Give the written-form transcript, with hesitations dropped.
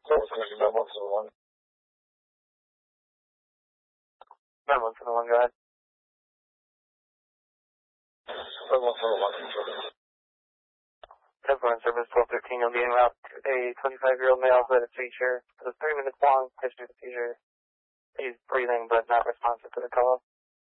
What was going to be about 1 to 1? About 1 to 1, go ahead. About 1 to 1. Everyone, service 1213, you'll be en route to a 25-year-old male who had a seizure. It was 3 minutes long, history of the seizure. He's breathing but not responsive to the call.